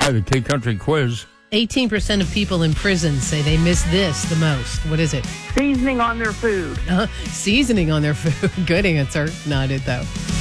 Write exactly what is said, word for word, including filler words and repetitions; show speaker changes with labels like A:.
A: Hi, the K Country quiz.
B: eighteen percent of people in prison say they miss this the most. What is it?
C: Seasoning on their food.
B: Uh, seasoning on their food. Good answer. Not it, though.